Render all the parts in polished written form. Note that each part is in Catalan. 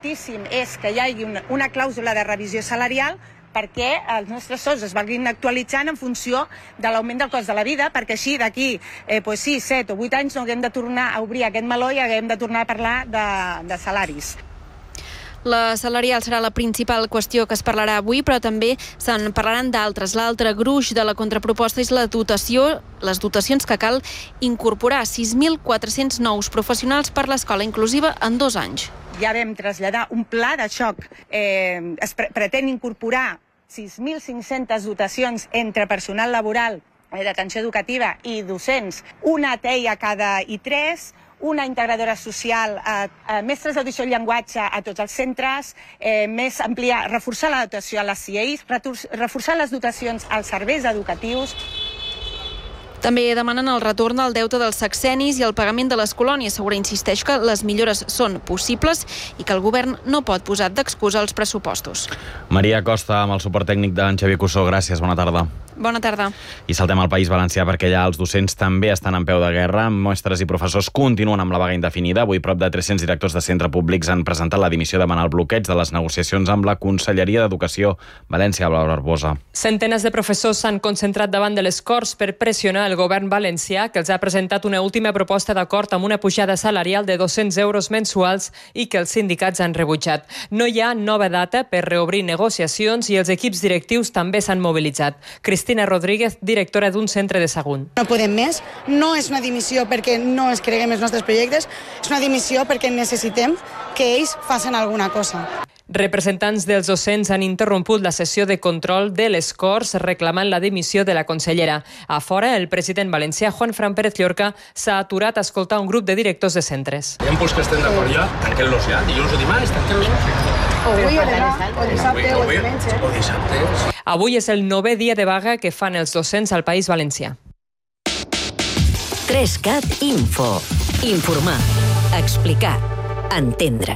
És que hi hagi una clàusula de revisió salarial perquè els nostres sous es vagin actualitzant en funció de l'augment del cost de la vida, perquè així d'aquí 6, 7 o 8 anys no haguem de tornar a obrir aquest meló i haguem de tornar a parlar de salaris. La salarial serà la principal qüestió que es parlarà avui, però també se'n parlaran d'altres. L'altre gruix de la contraproposta és la dotació, les dotacions que cal incorporar 6.400 nous professionals per l'escola inclusiva en 2 anys. Ja vam traslladar un pla de xoc. Es pretén incorporar 6.500 dotacions entre personal laboral, d'atenció educativa i docents, una TEI a cada I3, una integradora social, mestres d'audició i llenguatge a tots els centres, reforçar la dotació a les CIEIs, reforçar les dotacions als serveis educatius. També demanen el retorn del deute dels sexennis i el pagament de les colònies. Segura insisteix que les millores són possibles i que el govern no pot posar d'excusa els pressupostos. Maria Costa, amb el suport tècnic d'en Xavier Cussó. Gràcies, bona tarda. Bona tarda. I saltem al País Valencià perquè allà els docents també estan en peu de guerra. Mestres i professors continuen amb la vaga indefinida. Avui prop de 300 directors de centres públics han presentat la dimissió demanant el bloqueig de les negociacions amb la Conselleria d'Educació. València, Laura Barbosa. Centenes de professors s'han concentrat davant de les Corts per pressionar el govern valencià, que els ha presentat una última proposta d'acord amb una pujada salarial de 200 euros mensuals i que els sindicats han rebutjat. No hi ha nova data per reobrir negociacions i els equips directius també s'han mobilitzat. Cristina Rodríguez, directora d'un centre de Sagunt. No podem més. No és una dimissió perquè no es creguem els nostres projectes, és una dimissió perquè necessitem que ells facin alguna cosa. Representants dels docents han interromput la sessió de control de les Corts reclamant la dimissió de la consellera. A fora, el president valencià, Juanfran Pérez Llorca, s'ha aturat a escoltar un grup de directors de centres. Hi ha punts que estem d'acord ja, tanquem-los ja. Dilluns o dimarts, tanquem-los. Avui o demà, o dissabte o diumenge. Avui és el 9è dia de vaga que fan els docents al País Valencià. 3CAT Info. Informar, explicar, entendre.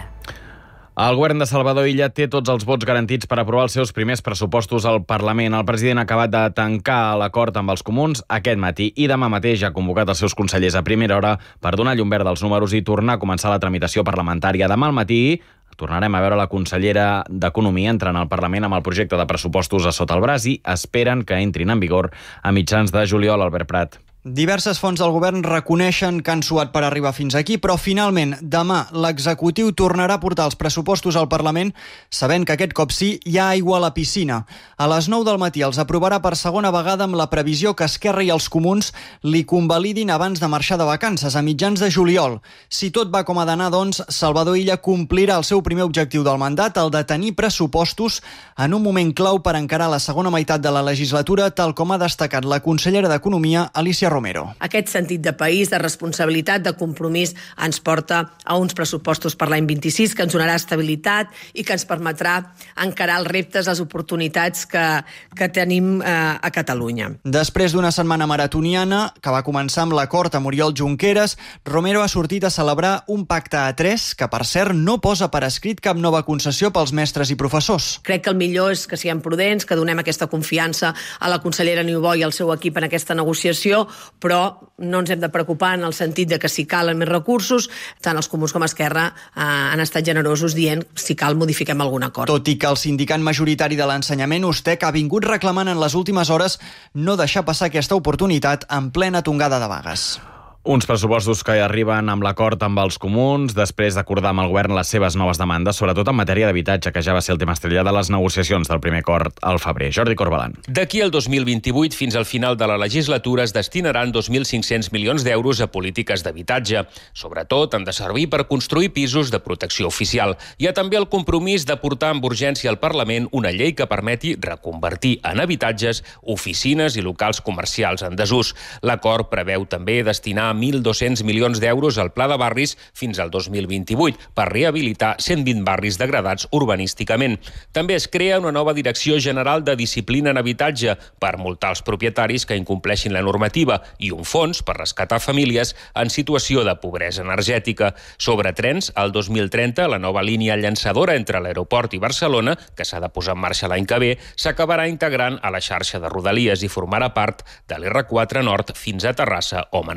El govern de Salvador Illa té tots els vots garantits per aprovar els seus primers pressupostos al Parlament. El president ha acabat de tancar l'acord amb els comuns aquest matí i demà mateix ha convocat els seus consellers a primera hora per donar llum verda als números i tornar a començar la tramitació parlamentària. Demà al matí tornarem a veure la consellera d'Economia entrant al Parlament amb el projecte de pressupostos a sota el braç i esperen que entrin en vigor a mitjans de juliol. Albert Prat. Diverses fonts del govern reconeixen que han suat per arribar fins aquí, però finalment demà l'executiu tornarà a portar els pressupostos al Parlament sabent que aquest cop sí hi ha aigua a la piscina. A les 9 del matí els aprovarà per segona vegada amb la previsió que Esquerra i els comuns li convalidin abans de marxar de vacances, a mitjans de juliol. Si tot va com ha d'anar, doncs, Salvador Illa complirà el seu primer objectiu del mandat, el de tenir pressupostos en un moment clau per encarar la segona meitat de la legislatura, tal com ha destacat la consellera d'Economia, Alicia Romero. Aquest sentit de país, de responsabilitat, de compromís ens porta a uns pressupostos per l'any 26 que ens donarà estabilitat i que ens permetrà encarar els reptes, les oportunitats que tenim a Catalunya. Després d'una setmana maratoniana que va començar amb l'acord amb Oriol Junqueras, Romero ha sortit a celebrar un pacte a 3 que, per cert, no posa per escrit cap nova concessió pels mestres i professors. Crec que el millor és que siguem prudents, que donem aquesta confiança a la consellera Niubó i al seu equip en aquesta negociació, però no ens hem de preocupar en el sentit de que si calen més recursos, tant els comuns com Esquerra han estat generosos dient si cal modifiquem algun acord. Tot i que el sindicat majoritari de l'ensenyament, USTEC, ha vingut reclamant en les últimes hores no deixar passar aquesta oportunitat en plena tongada de vagues. Uns pressupostos que arriben amb l'acord amb els comuns després d'acordar amb el govern les seves noves demandes, sobretot en matèria d'habitatge, que ja va ser el tema estrella de les negociacions del primer acord al febrer. Jordi Corbalan. D'aquí al 2028, fins al final de la legislatura, es destinaran 2.500 milions d'euros a polítiques d'habitatge. Sobretot, han de servir per construir pisos de protecció oficial. Hi ha també el compromís de portar amb urgència al Parlament una llei que permeti reconvertir en habitatges oficines i locals comercials en desús. L'acord preveu també destinar 1.200 milions d'euros al Pla de Barris fins al 2028 per rehabilitar 120 barris degradats urbanísticament. També es crea una nova Direcció General de Disciplina en Habitatge per multar els propietaris que incompleixin la normativa i un fons per rescatar famílies en situació de pobresa energètica. Sobre trens, al 2030, la nova línia llançadora entre l'aeroport i Barcelona, que s'ha de posar en marxa l'any que ve, s'acabarà integrant a la xarxa de Rodalies i formarà part de l'R4 Nord fins a Terrassa o Manresa.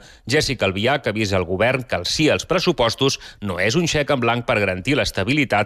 Jessica Albiach avisa al govern que el sí als pressupostos no és un xec en blanc per garantir l'estabilitat